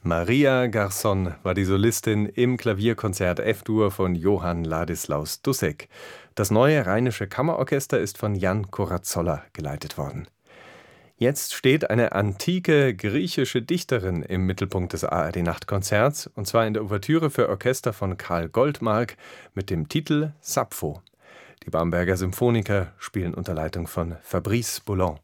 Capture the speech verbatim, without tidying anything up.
Maria Garçon war die Solistin im Klavierkonzert F-Dur von Johann Ladislaus Dussek. Das neue Rheinische Kammerorchester ist von Jan Korazzolla geleitet worden. Jetzt steht eine antike griechische Dichterin im Mittelpunkt des A R D-Nachtkonzerts, und zwar in der Ouvertüre für Orchester von Karl Goldmark mit dem Titel Sappho. Die Bamberger Symphoniker spielen unter Leitung von Fabrice Boulon.